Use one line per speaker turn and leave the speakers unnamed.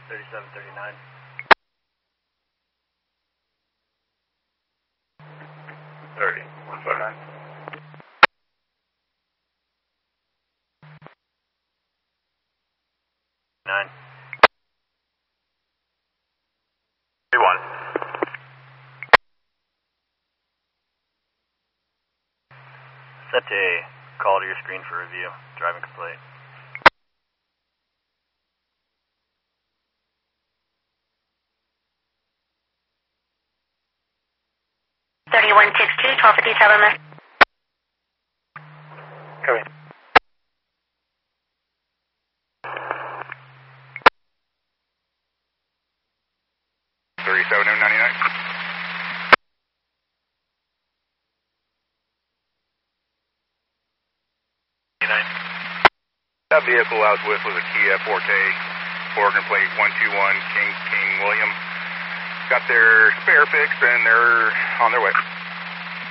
3739.
159.
9.
31.
Set a call to your screen for review. Driving complete.
Thirty-one 1257.
Coming. 3799. That vehicle I was with was a Kia Forte, Oregon plate 121 King William. Got their spare fixed and they're on their way.